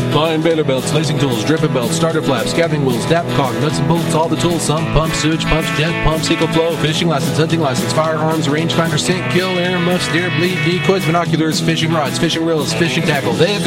Line baler belts, lacing tools, dripping belts, starter flaps, scabbing wheels, dap caulk, nuts and bolts, all the tools, sump pumps, sewage pumps, jet pumps, eco flow, fishing license, hunting license, firearms, rangefinder, sink, kill, air muffs, deer, bleed, decoys, binoculars, fishing rods, fishing reels, fishing tackle. They've